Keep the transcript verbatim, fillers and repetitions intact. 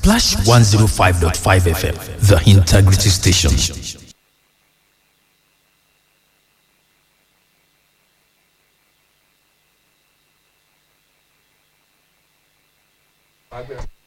Splash one oh five point five F M, the integrity station. I guess.